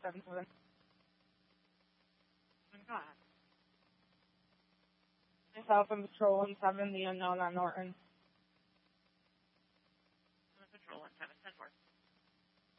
7-7. God. Myself and Patrol 17, the unknown on Norton. Patrol 17.